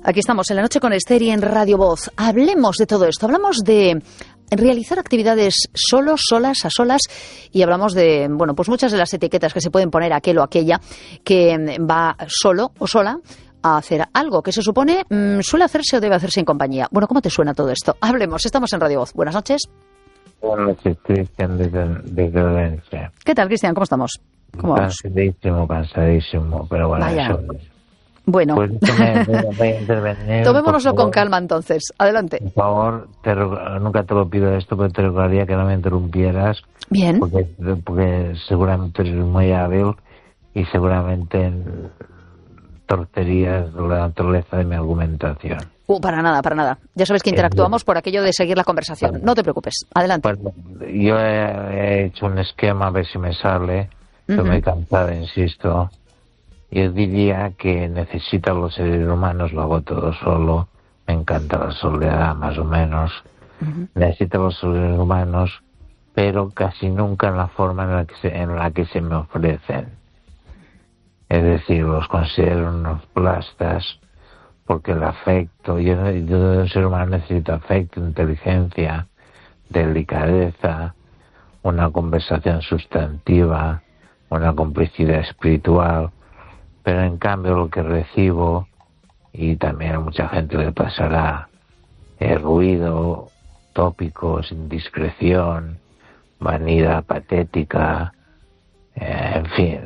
Aquí estamos en La Noche con Esther y en Radio Voz. Hablemos de todo esto. Hablamos de realizar actividades solos, solas, a solas, y hablamos de, bueno, pues muchas de las etiquetas que se pueden poner a aquel o aquella que va solo o sola a hacer algo que se supone suele hacerse o debe hacerse en compañía. Bueno, ¿cómo te suena todo esto? Hablemos, estamos en Radio Voz. Buenas noches. Buenas noches, Cristian, desde Valencia. ¿Qué tal, Cristian? ¿Cómo estamos? ¿Cómo vamos? Cansadísimo, pero bueno, vaya. Eso. Bueno, Pues voy a intervenir. tomémonoslo con calma entonces. Adelante. Por favor, nunca te lo pido esto, pero te rogaría que no me interrumpieras. Bien. Porque seguramente eres muy hábil y seguramente torcerías la naturaleza de mi argumentación. Para nada. Ya sabes que interactuamos por aquello de seguir la conversación. No te preocupes. Adelante. Pues, yo he hecho un esquema a ver si me sale. Estoy muy cansado, insisto. Yo diría que necesitan los seres humanos, lo hago todo solo. Me encanta la soledad, más o menos. Necesitan los seres humanos, pero casi nunca en la forma en la que se me ofrecen. Es decir, los considero unos plastas, porque el afecto, yo de un ser humano necesito afecto, inteligencia, delicadeza, una conversación sustantiva, una complicidad espiritual, pero en cambio lo que recibo, y también a mucha gente le pasará, es ruido, tópicos, indiscreción, vanidad patética, en fin,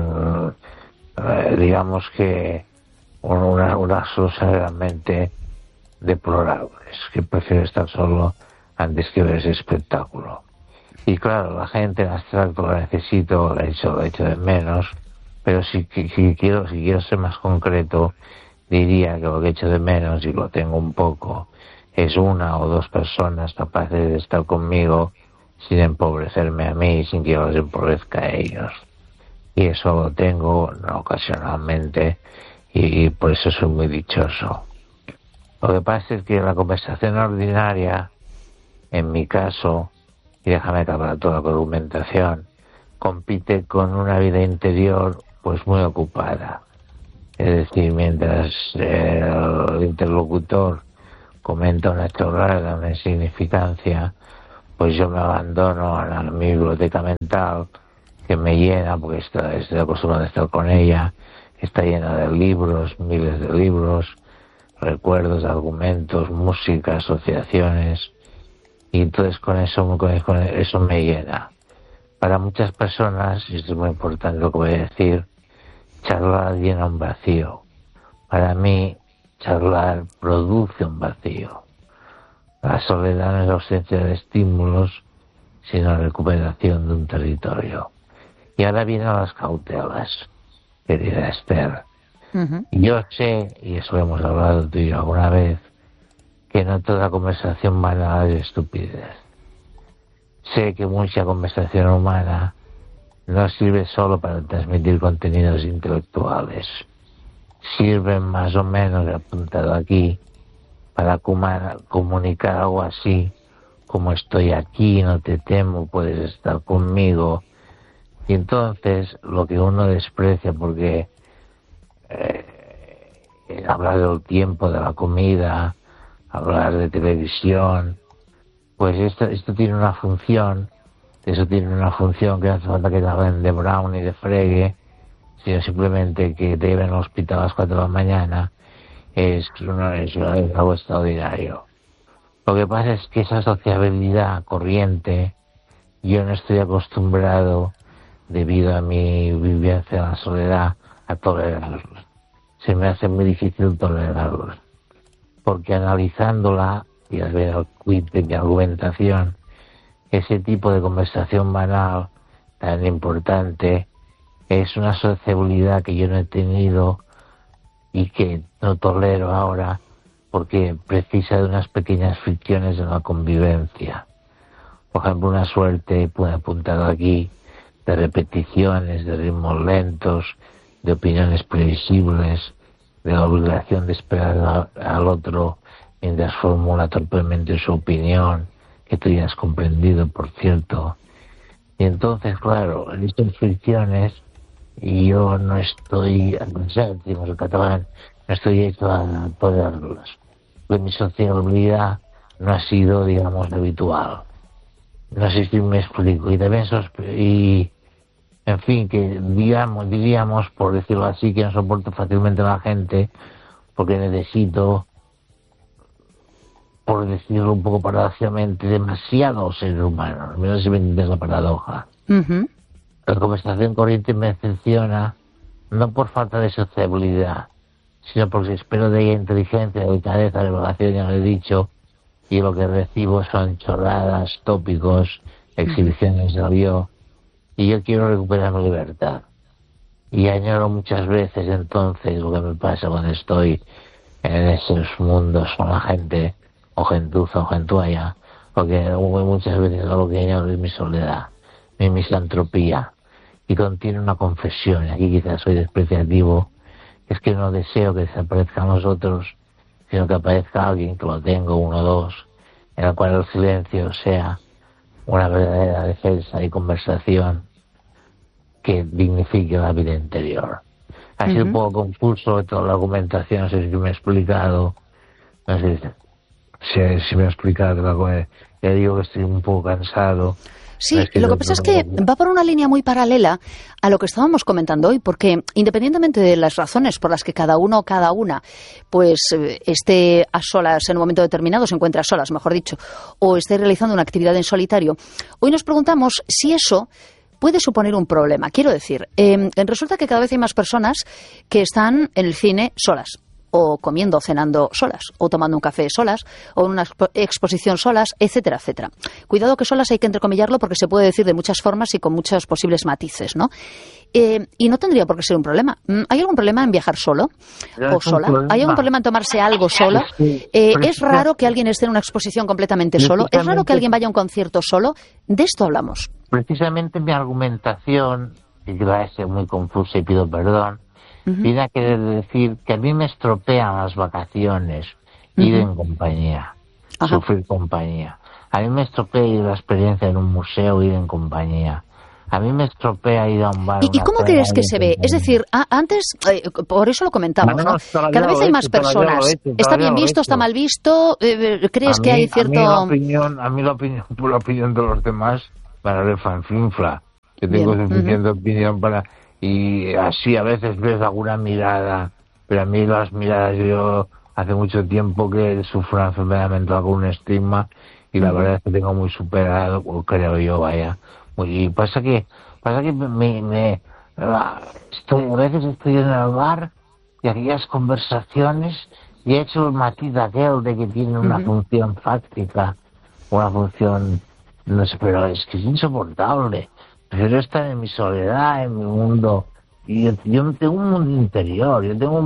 digamos que unas cosas realmente deplorables, que prefiero estar solo antes que ver ese espectáculo. Y claro, la gente en abstracto la necesito, la he hecho de menos, pero si quiero ser más concreto, diría que lo que echo de menos, y lo tengo un poco, es una o dos personas capaces de estar conmigo sin empobrecerme a mí, sin que yo los empobrezca a ellos. Y eso lo tengo ocasionalmente, y por eso soy muy dichoso. Lo que pasa es que la conversación ordinaria, en mi caso, y déjame acabar toda la argumentación, compite con una vida interior pues muy ocupada. Es decir, mientras el interlocutor comenta una chorrada, una insignificancia, pues yo me abandono a mi biblioteca mental, que me llena, porque estoy acostumbrado a estar con ella, está llena de libros, miles de libros, recuerdos, argumentos, música, asociaciones, y entonces con eso me llena. Para muchas personas, y esto es muy importante lo que voy a decir, charlar llena un vacío. Para mí, charlar produce un vacío. La soledad no es la ausencia de estímulos, sino la recuperación de un territorio. Y ahora vienen las cautelas, querida Esther. Yo sé, y eso lo hemos hablado tú y yo alguna vez, que no toda conversación banal es estupidez. Sé que mucha conversación humana no sirve solo para transmitir contenidos intelectuales. Sirven más o menos, he apuntado aquí, para comunicar algo así como estoy aquí, no te temo, puedes estar conmigo. Y entonces lo que uno desprecia, porque hablar del tiempo, de la comida, hablar de televisión, pues esto tiene una función. Eso tiene una función que no hace falta que te hablen de Brown y de Frege, sino simplemente que te lleven al hospital a las 4 de la mañana. Es algo extraordinario. Lo que pasa es que esa sociabilidad corriente, yo no estoy acostumbrado, debido a mi vivencia en la soledad, a tolerarlos. Se me hace muy difícil tolerarlos, porque analizándola, y al ver el quid de mi argumentación, ese tipo de conversación banal tan importante es una sociabilidad que yo no he tenido y que no tolero ahora, porque precisa de unas pequeñas fricciones en la convivencia. Por ejemplo, una suerte, he apuntado aquí, de repeticiones, de ritmos lentos, de opiniones previsibles, de la obligación de esperar al otro mientras formula torpemente su opinión, que tú ya has comprendido, por cierto. Y entonces, claro, en estas fricciones, yo no estoy, decimos en catalán, estoy hecho a poderlas. Mi sociabilidad no ha sido, digamos, habitual. No sé si me explico. Y también en fin, que diríamos, por decirlo así, que no soporto fácilmente a la gente porque necesito, por decirlo un poco paradójicamente, demasiado ser humano. No sé si me entiendes la paradoja. La conversación corriente me decepciona, no por falta de sociabilidad, sino porque espero de ella inteligencia, delicadeza, elevación, ya lo he dicho, y lo que recibo son chorradas, tópicos, exhibiciones de avión, y yo quiero recuperar mi libertad. Y añoro muchas veces entonces lo que me pasa cuando estoy en esos mundos con la gente, o gentuza o gentualla, porque muchas veces lo que añoro es mi soledad, mi misantropía, y contiene una confesión, y aquí quizás soy despreciativo, es que no deseo que desaparezcan los otros, sino que aparezca alguien, que lo tengo, uno o dos, en el cual el silencio sea una verdadera defensa y conversación que dignifique la vida interior. Ha sido un poco confuso toda la argumentación, no sé si me he explicado, no sé si me he explicado, ya digo que estoy un poco cansado. Sí, lo que pasa es que va por una línea muy paralela a lo que estábamos comentando hoy, porque independientemente de las razones por las que cada uno o cada una pues esté a solas en un momento determinado, se encuentre a solas, mejor dicho, o esté realizando una actividad en solitario, hoy nos preguntamos si eso puede suponer un problema. Quiero decir, resulta que cada vez hay más personas que están en el cine solas, o comiendo o cenando solas, o tomando un café solas, o en una exposición solas, etcétera, etcétera. Cuidado que solas hay que entrecomillarlo porque se puede decir de muchas formas y con muchos posibles matices, ¿no? Y no tendría por qué ser un problema. ¿Hay algún problema en viajar solo o sola? ¿Hay algún problema en tomarse algo solo? ¿Es raro que alguien esté en una exposición completamente solo? ¿Es raro que alguien vaya a un concierto solo? De esto hablamos. Precisamente mi argumentación, y que va a ser muy confusa y pido perdón, viene a querer decir que a mí me estropean las vacaciones ir en compañía, sufrir compañía. A mí me estropea ir a la experiencia en un museo, ir en compañía. A mí me estropea ir a un bar. ¿Y cómo crees que se ve? Es decir, antes, por eso lo comentamos, ¿no? Cada vez hay más personas. ¿Está bien visto? ¿Está mal visto? ¿Crees que hay cierto...? A mí la opinión de los demás para refanfinfla. Yo tengo suficiente opinión para... Y así a veces ves alguna mirada, pero a mí las miradas, yo hace mucho tiempo que sufro una enfermedad mental con un estigma y la verdad es que tengo muy superado, creo yo, vaya. Y pasa que a veces estoy en el bar y aquellas conversaciones y he hecho el matiz aquel de que tiene una función fáctica, una función, no sé, pero es que es insoportable. Prefiero estar en mi soledad, en mi mundo. Y yo tengo un mundo interior.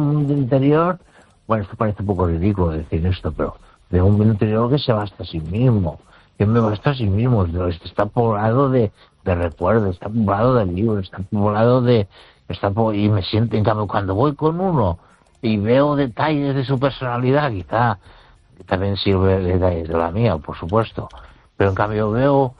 Bueno, esto parece un poco ridículo decir esto, pero tengo un mundo interior que se basta a sí mismo. Yo me basto a sí mismo. Está poblado de recuerdos, está poblado de libros, está poblado y me siento, en cambio, cuando voy con uno y veo detalles de su personalidad, quizá también sirve detalles de la mía, por supuesto. Pero en cambio veo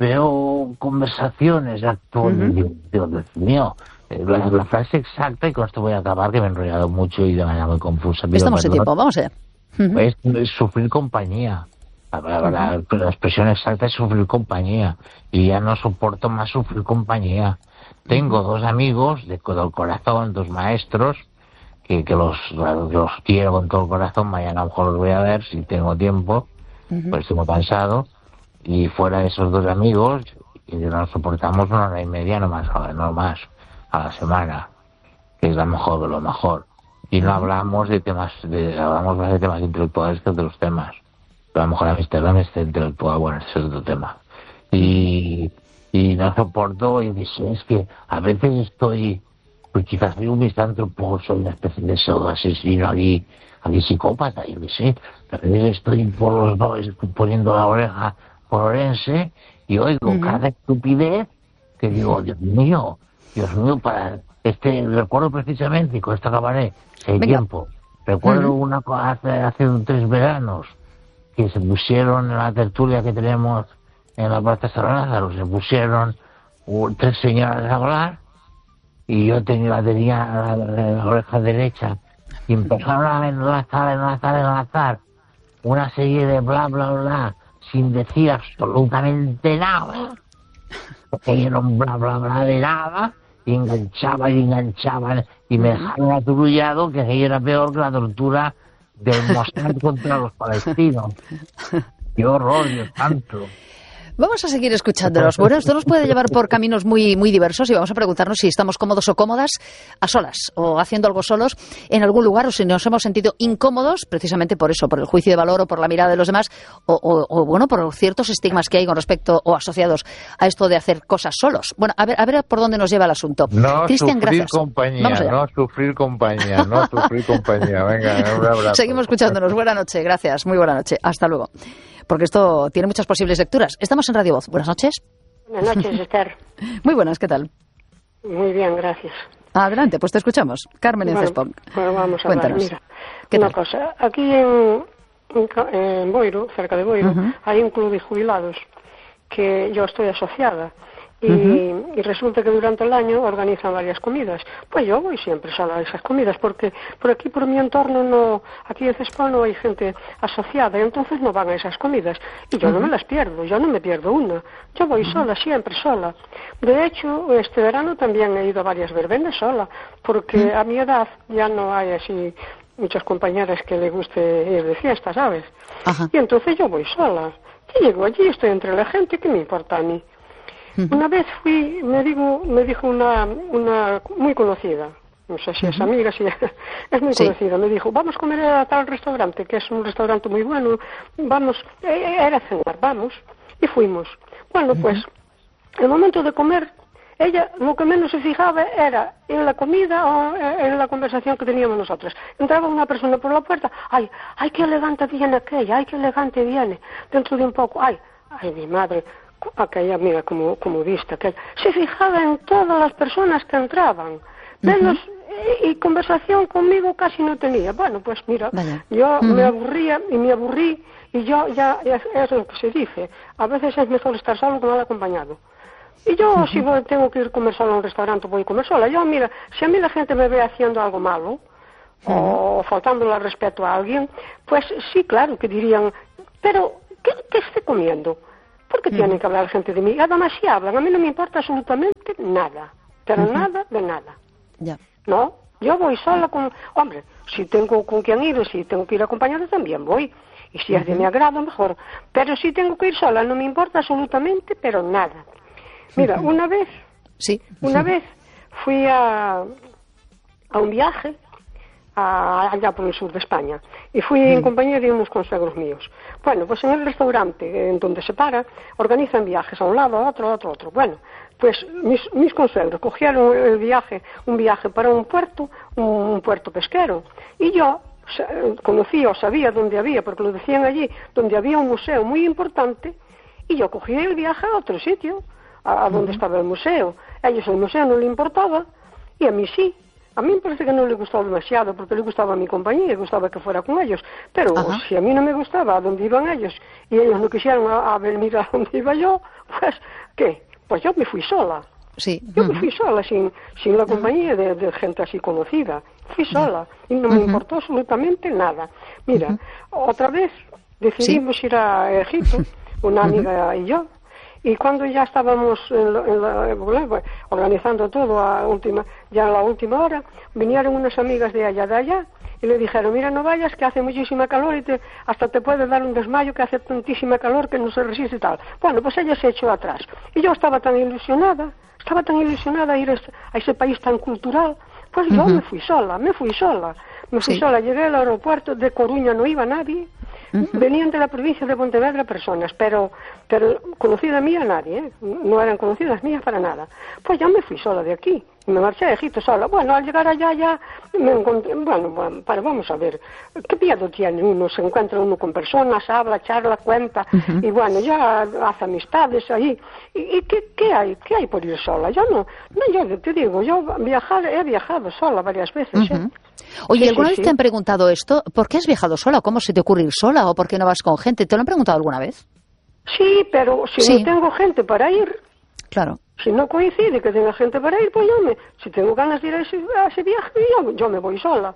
conversaciones actuales, Dios mío, la frase exacta, y con esto voy a acabar, que me he enrollado mucho y de manera muy confusa. Estamos en tiempo, vamos allá. Es sufrir compañía. La expresión exacta es sufrir compañía, y ya no soporto más sufrir compañía. Tengo dos amigos del corazón, dos maestros, que los quiero con todo el corazón. Mañana a lo mejor los voy a ver si tengo tiempo, pues estoy muy cansado. Y fuera de esos dos amigos, y nos soportamos 1 hora y media, no más a la semana, que es lo mejor. Y no hablamos hablamos más de temas intelectuales que de otros temas. Pero a lo mejor la amistad intelectual, bueno, ese es otro tema. Y no soporto, y dice, es que a veces estoy, pues quizás soy un misántropo, soy una especie de pseudo asesino aquí psicópata, yo qué sé. A veces estoy por los dos poniendo la oreja por Orense y oigo cada estupidez que digo, Dios mío, para recuerdo precisamente, y con esto acabaré, si hay tiempo, recuerdo hace 3 veranos que se pusieron en la tertulia que tenemos en la Plaza San Lázaro, se pusieron 3 señoras a hablar y yo tenía la oreja derecha y empezaron a enlazar una serie de bla, bla, bla, sin decir absolutamente nada, porque era un bla, bla, bla de nada, y enganchaban, y me dejaron aturullado, que aquello era peor que la tortura del Mossad contra los palestinos. ¡Qué horror, Dios santo! Vamos a seguir escuchándolos. Bueno, esto nos puede llevar por caminos muy, muy diversos y vamos a preguntarnos si estamos cómodos o cómodas a solas o haciendo algo solos en algún lugar, o si nos hemos sentido incómodos precisamente por eso, por el juicio de valor o por la mirada de los demás o bueno, por ciertos estigmas que hay con respecto o asociados a esto de hacer cosas solos. Bueno, a ver por dónde nos lleva el asunto. No Cristian, sufrir gracias. compañía, no sufrir compañía. Venga, un abrazo. Seguimos escuchándonos. Buenas noches, gracias. Muy buena noche. Hasta luego. Porque esto tiene muchas posibles lecturas. Estamos en Radio Voz. Buenas noches. Buenas noches, Esther. Muy buenas, ¿qué tal? Muy bien, gracias. Adelante, pues te escuchamos. Carmen en Cespón. Bueno, vamos a Cuéntanos. hablar. Mira, una cosa. Aquí en Boiro, cerca de Boiro, hay un club de jubilados que yo estoy asociada. Y resulta que durante el año organizan varias comidas. Pues yo voy siempre sola a esas comidas, porque por aquí, por mi entorno, aquí en Cespón no hay gente asociada, y entonces no van a esas comidas. Y yo no me las pierdo, yo no me pierdo una. Yo voy sola, siempre sola. De hecho, este verano también he ido a varias verbenas sola, porque a mi edad ya no hay así muchas compañeras que le guste ir de fiesta, ¿sabes? Ajá. Y entonces yo voy sola. Y llego allí, estoy entre la gente, ¿qué me importa a mí? Una vez me dijo una muy conocida, no sé si es amiga, si es muy conocida, me dijo, vamos a comer a tal restaurante, que es un restaurante muy bueno, vamos, era cenar, vamos, y fuimos. Bueno, pues, el momento de comer, ella lo que menos se fijaba era en la comida o en la conversación que teníamos nosotros. Entraba una persona por la puerta, ay, qué elegante viene aquella, ay, qué elegante viene, dentro de un poco, ay, mi madre, aquella amiga como vista, que se fijaba en todas las personas que entraban, menos y conversación conmigo casi no tenía. Bueno, pues mira, yo me aburría y me aburrí, y yo ya es lo que se dice, a veces es mejor estar solo que mal acompañado. Y yo si tengo que ir a comer sola a un restaurante, voy a comer sola. Yo, mira, si a mí la gente me ve haciendo algo malo o faltándole al respeto a alguien, pues sí, claro que dirían, pero ¿qué esté comiendo? Porque tienen que hablar gente de mí. Además, si hablan, a mí no me importa absolutamente nada. Pero nada de nada. Ya. No, yo voy sola con... Hombre, si tengo con quien ir, si tengo que ir acompañada, también voy. Y si es de mi agrado, mejor. Pero si tengo que ir sola, no me importa absolutamente, pero nada. Mira, una vez fui a un viaje allá por el sur de España, y fui en compañía de unos consuegros míos. Bueno, pues en el restaurante en donde se para, organizan viajes a un lado, a otro. Bueno, pues mis consuegros cogieron un viaje para un puerto pesquero, y yo conocía o sabía dónde había, porque lo decían allí, donde había un museo muy importante, y yo cogí el viaje a otro sitio, a donde estaba el museo. A ellos el museo no le importaba, y a mí sí. A mí me parece que no le gustó demasiado, porque le gustaba mi compañía, le gustaba que fuera con ellos. Pero si a mí no me gustaba a dónde iban ellos, y ellos no quisieron venir a donde iba yo, pues, ¿qué? Pues yo me fui sola. Sí. Yo me fui sola, sin la compañía de gente así conocida. Fui sola, y no me importó absolutamente nada. Mira, otra vez decidimos ir a Egipto, una amiga y yo. Y cuando ya estábamos organizando todo a la última hora, vinieron unas amigas de allá, y le dijeron, mira, no vayas, que hace muchísima calor y hasta te puede dar un desmayo, que hace tantísima calor que no se resiste y tal. Bueno, pues ella se echó atrás. Y yo estaba tan ilusionada a ir a ese país tan cultural, pues yo me fui sola, llegué al aeropuerto de Coruña, no iba nadie. Venían de la provincia de Pontevedra personas, pero conocida mía nadie, no eran conocidas mías para nada. Pues ya me fui sola de aquí, me marché a Egipto sola. Bueno, al llegar allá ya me encontré, vamos a ver, ¿qué miedo tiene uno? Se encuentra uno con personas, habla, charla, cuenta, y bueno, ya hace amistades ahí. ¿Y qué hay por ir sola? Yo te digo, he viajado sola varias veces, Oye, ¿alguna vez te han preguntado esto? ¿Por qué has viajado sola? ¿Cómo se te ocurre ir sola? ¿O por qué no vas con gente? ¿Te lo han preguntado alguna vez? Sí, pero si no tengo gente para ir... Claro. Si no coincide que tenga gente para ir, pues si tengo ganas de ir a ese viaje, yo me voy sola.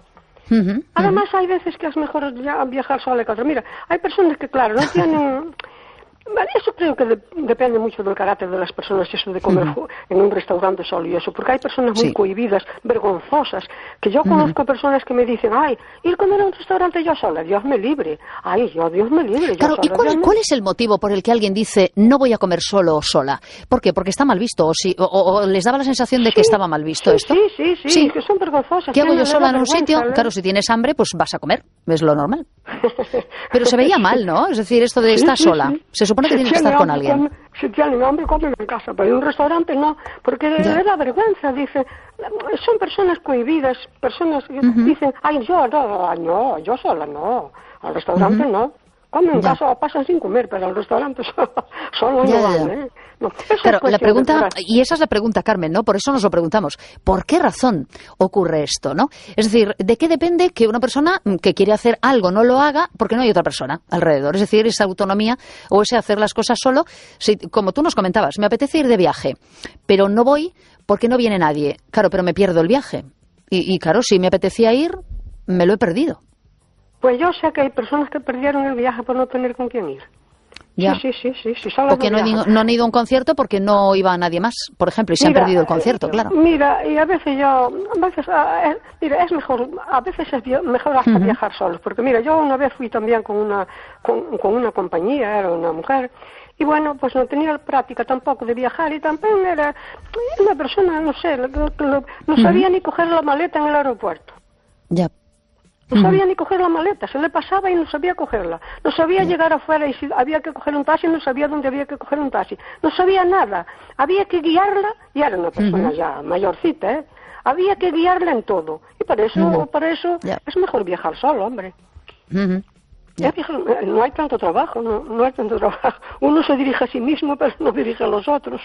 Además, hay veces que es mejor viajar sola que otra. Mira, hay personas que, claro, no tienen... Vale, eso creo que depende mucho del carácter de las personas, eso de comer en un restaurante solo y eso, porque hay personas muy cohibidas, vergonzosas, que yo conozco personas que me dicen, ay, ir a comer a un restaurante yo sola, Dios me libre, ay, Dios me libre. Claro, yo sola, ¿y cuál es el motivo por el que alguien dice, no voy a comer solo o sola? ¿Por qué? ¿Porque está mal visto? ¿O les daba la sensación de que estaba mal visto esto? Sí, que son vergonzosas. ¿Qué hago yo sola en un sitio? Claro, si tienes hambre, pues vas a comer, es lo normal. Pero se veía mal, ¿no? Es decir, esto de estar sola. Se supone que tienes que estar con alguien. Si tienen hambre, comen en casa, pero en un restaurante no, porque le da vergüenza, dice. Son personas cohibidas, personas que dicen, ay, yo sola no, al restaurante no. Comen en casa o pasan sin comer, pero al restaurante solo no van, ¿eh? No, claro, la pregunta, y esa es la pregunta, Carmen, ¿no? Por eso nos lo preguntamos. ¿Por qué razón ocurre esto, no? Es decir, ¿de qué depende que una persona que quiere hacer algo no lo haga porque no hay otra persona alrededor? Es decir, esa autonomía o ese hacer las cosas solo. Si, como tú nos comentabas, me apetece ir de viaje, pero no voy porque no viene nadie. Claro, pero me pierdo el viaje. Y claro, si me apetecía ir, me lo he perdido. Pues yo sé que hay personas que perdieron el viaje por no tener con quién ir. Ya. Sí, o que no han ido a un concierto porque no iba nadie más, por ejemplo, y se han perdido el concierto, claro. Mira, y a veces es mejor, a veces es mejor hasta viajar solos, porque mira, yo una vez fui también con una compañía, era una mujer, y bueno, pues no tenía práctica tampoco de viajar, y también era una persona, no sé, no sabía ni coger la maleta en el aeropuerto. Ya. No sabía ni coger la maleta, se le pasaba y no sabía cogerla. No sabía llegar afuera y si había que coger un taxi, no sabía dónde había que coger un taxi. No sabía nada. Había que guiarla, y era una persona ya mayorcita, ¿eh? Había que guiarla en todo. Y para eso es mejor viajar solo, hombre. No hay tanto trabajo, no hay tanto trabajo. Uno se dirige a sí mismo, pero no dirige a los otros.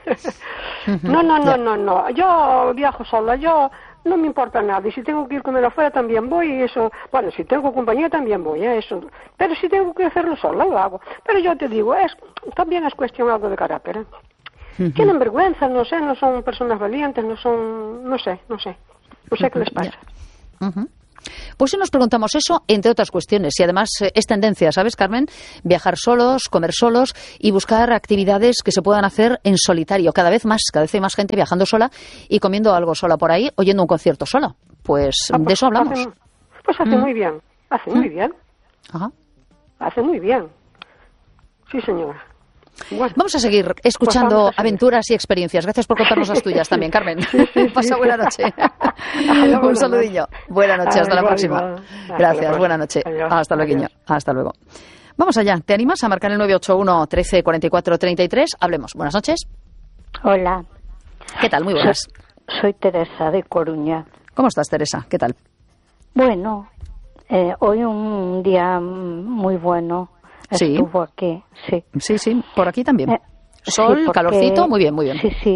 No. Yo viajo sola, no me importa nada, y si tengo que ir a comer afuera también voy, y eso, bueno, si tengo compañía también voy, eso, pero si tengo que hacerlo sola, lo hago. Pero yo te digo, también es cuestión algo de carácter, ¿eh? Tienen vergüenza, no sé, no son personas valientes, no sé qué les pasa. Pues si nos preguntamos eso, entre otras cuestiones, y además es tendencia, ¿sabes, Carmen? Viajar solos, comer solos y buscar actividades que se puedan hacer en solitario. Cada vez hay más gente viajando sola y comiendo algo sola por ahí, oyendo un concierto sola. Pues de eso hablamos. Hace muy bien, Ajá. Hace muy bien. Sí, señora. Bueno, vamos a seguir escuchando aventuras y experiencias. Gracias por contarnos las tuyas también, Carmen. Pasa buena noche. Un saludillo. Buena noche, hasta la próxima. Gracias, buena noche. Hasta luego. Hasta luego. Vamos allá. ¿Te animas a marcar el 981 13 44 33? Hablemos. Buenas noches. Hola. ¿Qué tal? Muy buenas. Soy Teresa de Coruña. ¿Cómo estás, Teresa? ¿Qué tal? Bueno, hoy un día muy bueno. Estuvo aquí, sí. Sí, por aquí también. Sol, sí, porque... calorcito, muy bien. Sí,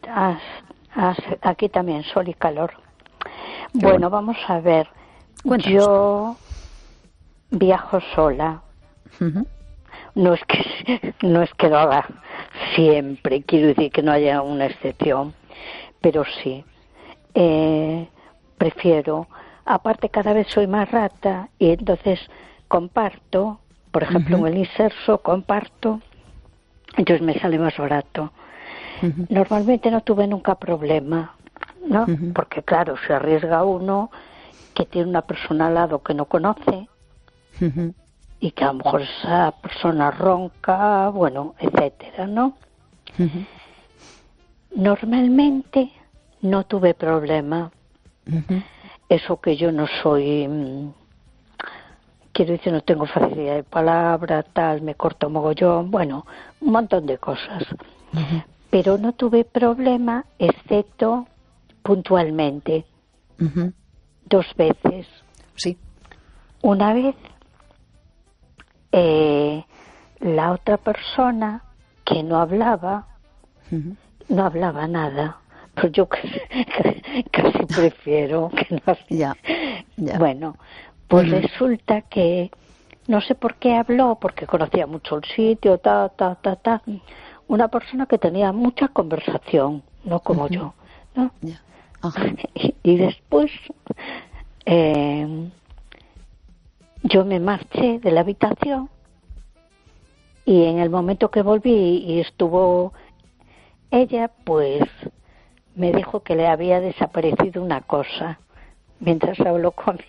aquí también, sol y calor. Qué bueno, vamos a ver. Cuéntanos. Yo viajo sola. No es que lo haga siempre, quiero decir que no haya una excepción, pero sí. Prefiero, aparte cada vez soy más rata y entonces comparto. Por ejemplo, en el inserso comparto, entonces me sale más barato. Normalmente no tuve nunca problema, ¿no? Porque claro, se arriesga uno que tiene una persona al lado que no conoce y que a lo mejor esa persona ronca, bueno, etcétera, ¿no? Normalmente no tuve problema. Eso que yo no soy... Quiero decir, no tengo facilidad de palabra, tal, me corto mogollón, bueno, un montón de cosas. Pero no tuve problema, excepto puntualmente. 2 veces. Sí. Una vez, la otra persona que no hablaba nada. Pero yo casi prefiero que no... Ya. Bueno... Pues resulta que, no sé por qué habló, porque conocía mucho el sitio, una persona que tenía mucha conversación, no como yo, ¿no? Yeah. Y después yo me marché de la habitación y en el momento que volví y estuvo ella, pues me dijo que le había desaparecido una cosa mientras habló conmigo.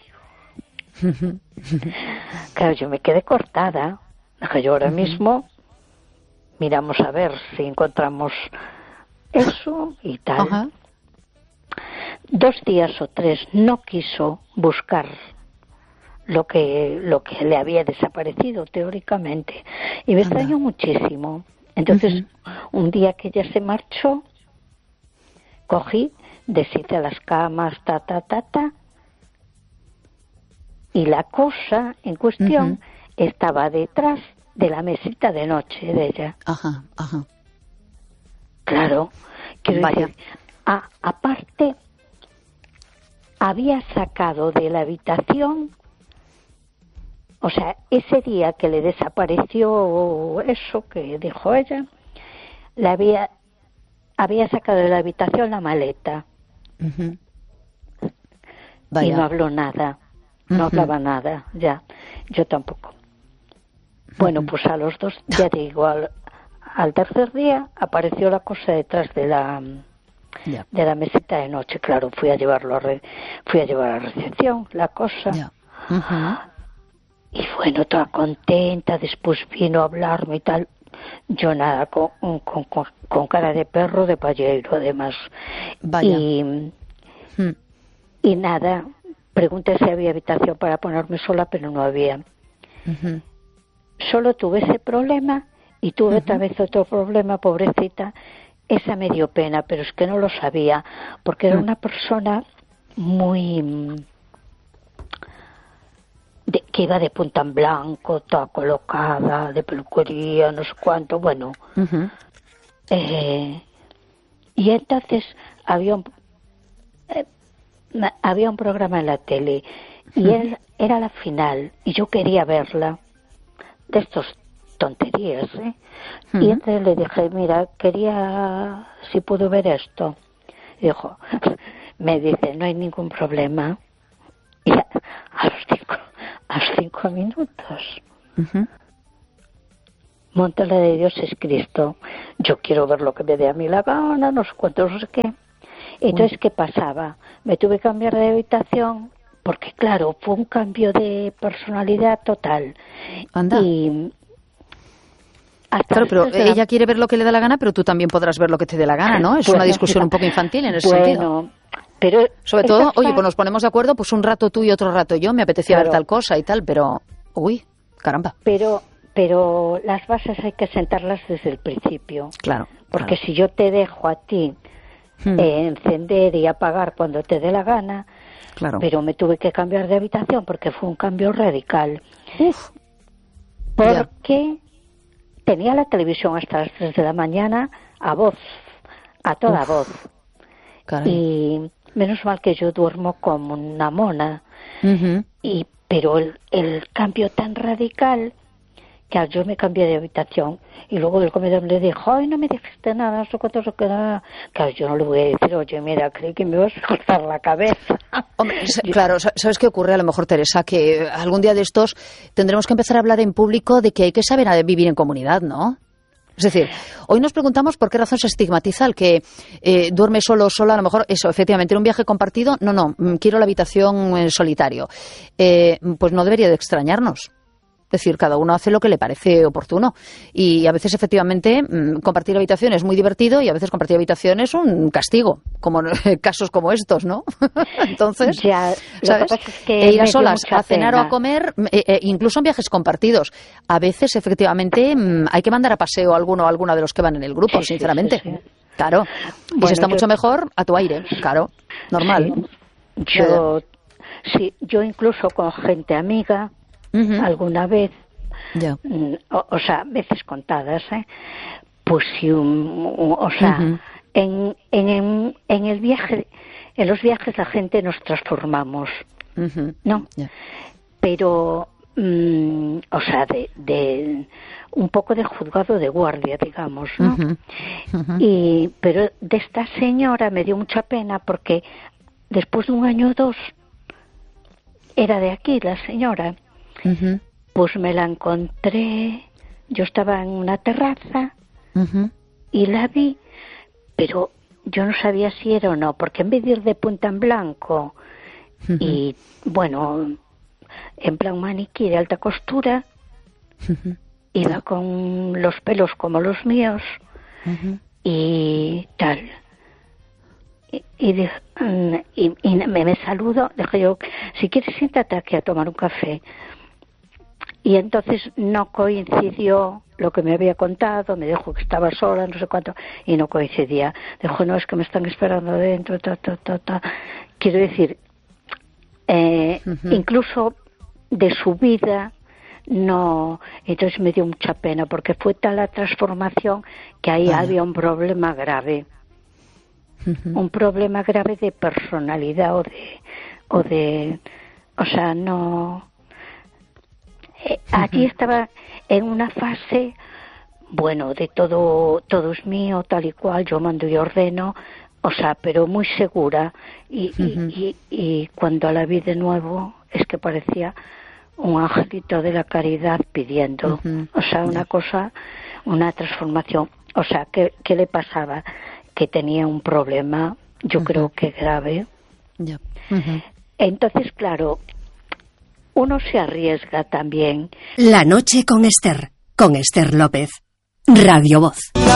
Claro, yo me quedé cortada. Yo ahora mismo miramos a ver si encontramos eso y tal. Ajá. 2 días o 3 no quiso buscar lo que le había desaparecido teóricamente y me extrañó muchísimo. Entonces un día que ella se marchó, cogí, deshice las camas, y la cosa en cuestión estaba detrás de la mesita de noche de ella. Ajá. Claro, quiero decir, aparte había sacado de la habitación, o sea, ese día que le desapareció eso que dijo ella, había sacado de la habitación la maleta. Y no habló nada, no hablaba nada, ya, yo tampoco. Bueno, pues a los 2, ya digo, al tercer día apareció la cosa detrás de la mesita de noche. Claro, fui a llevar a la recepción la cosa. Y bueno, toda contenta, después vino a hablarme y tal. Yo nada, con cara de perro de palleiro además. Y nada, pregunté si había habitación para ponerme sola, pero no había. Solo tuve ese problema y tuve otra vez otro problema, pobrecita. Esa me dio pena, pero es que no lo sabía, porque era una persona muy... que iba de punta en blanco, toda colocada, de peluquería, no sé cuánto, bueno. Y entonces había un programa en la tele y él era la final y yo quería verla, de estos tonterías, y entonces le dije, mira, quería si puedo ver esto. Y dijo, me dice, no hay ningún problema. Y a los 5 minutos monta la de Dios es Cristo, yo quiero ver lo que me dé a mí la gana, no sé cuánto, no sé qué. Entonces, ¿qué pasaba? Me tuve que cambiar de habitación porque, claro, fue un cambio de personalidad total. Anda. Y claro, pero ella quiere ver lo que le da la gana, pero tú también podrás ver lo que te dé la gana, ¿no? Es una discusión un poco infantil en ese sentido. Pero sobre todo, oye, pues nos ponemos de acuerdo, pues un rato tú y otro rato yo, me apetecía ver tal cosa y tal, pero, uy, caramba. Pero las bases hay que sentarlas desde el principio. Claro. Porque si yo te dejo a ti encender y apagar cuando te dé la gana, pero me tuve que cambiar de habitación porque fue un cambio radical. Porque tenía la televisión hasta las 3 de la mañana a toda voz. Caray. Y menos mal que yo duermo como una mona. Pero el cambio tan radical que yo me cambié de habitación y luego del comedor le dijo, ay, no me dijiste nada, no sé cuánto se queda. Claro, yo no le voy a decir, oye, mira, creí que me vas a cortar la cabeza. Hombre, claro, ¿sabes qué ocurre a lo mejor, Teresa? Que algún día de estos tendremos que empezar a hablar en público de que hay que saber vivir en comunidad, ¿no? Es decir, hoy nos preguntamos por qué razón se estigmatiza el que duerme solo o sola, a lo mejor eso, efectivamente, en un viaje compartido, no, quiero la habitación en solitario. Pues no debería de extrañarnos. Es decir, cada uno hace lo que le parece oportuno. Y a veces, efectivamente, compartir habitación es muy divertido y a veces compartir habitación es un castigo, como casos como estos, ¿no? Entonces, ya, ¿sabes? Es que ir a solas a cenar o a comer, incluso en viajes compartidos. A veces, efectivamente, hay que mandar a paseo a alguno de los que van en el grupo, sinceramente. Sí. Claro. Y si está mucho mejor, a tu aire, claro, normal. Yo incluso con gente amiga, alguna vez, o sea, veces contadas, pues sí, o sea, en el viaje, en los viajes la gente nos transformamos, ¿no? Pero, o sea, de un poco de juzgado de guardia, digamos, ¿no? Pero de esta señora me dio mucha pena porque después de 1 año o 2 era de aquí, la señora. Pues me la encontré, yo estaba en una terraza y la vi, pero yo no sabía si era o no, porque en vez de ir de punta en blanco y, bueno, en plan maniquí de alta costura, iba con los pelos como los míos y tal. Y me saludó, dije yo, si quieres siéntate aquí a tomar un café. Y entonces no coincidió lo que me había contado, me dijo que estaba sola, no sé cuánto, y no coincidía. Dijo, no, es que me están esperando adentro, Quiero decir, incluso de su vida, no. Entonces me dio mucha pena, porque fue tal la transformación que ahí había un problema grave. Un problema grave de personalidad o sea, no. Allí estaba en una fase, bueno, de todo es mío, tal y cual, yo mando y ordeno, o sea, pero muy segura. Y cuando la vi de nuevo, es que parecía un angelito de la caridad pidiendo, o sea, una cosa, una transformación. O sea, ¿qué le pasaba? Que tenía un problema, yo creo que grave. Entonces, claro, uno se arriesga también. La noche con Esther López, Radio Voz.